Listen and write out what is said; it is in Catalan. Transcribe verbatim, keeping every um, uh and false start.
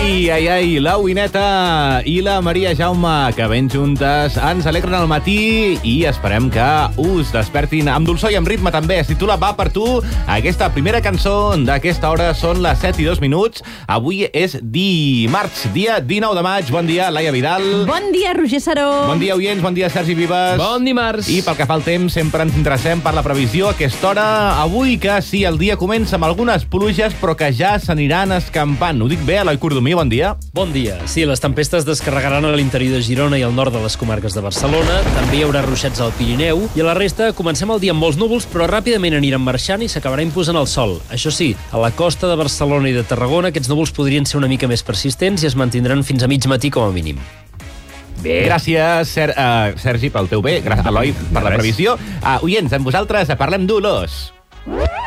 Ai, ai, ai, la Uineta i la Maria Jaume, que ben juntes ens alegren al matí i esperem que us despertin amb dolçor i amb ritme també. Es titula Va per tu. Aquesta primera cançó d'aquesta hora són les set i dos minuts. Avui és dimarts, dia dinou de maig. Bon dia, Laia Vidal. Bon dia, Roger Saró. Bon dia, oients. Bon dia, Sergi Vives. Bon dimarts. I pel que fa al temps, sempre ens interessem per la previsió a aquesta hora. Avui que sí, el dia comença amb algunes pluges, però que ja s'aniran escampant. Ho dic bé, Eloi Cordomí, bon dia. Bon dia. Sí, les tempestes descarregaran a l'interior de Girona i al nord de les comarques de Barcelona. També hi haurà ruixats al Pirineu. I a la resta comencem el dia amb molts núvols, però ràpidament aniran marxant i s'acabarà imposant el sol. Això sí, a la costa de Barcelona i de Tarragona aquests núvols podrien ser una mica més persistents i es mantindran fins a mig matí com a mínim. Bé. Gràcies, Ser, uh, Sergi, pel teu bé. Gràcies, Eloi, per la previsió. Uh, oients, amb vosaltres parlem d'olors.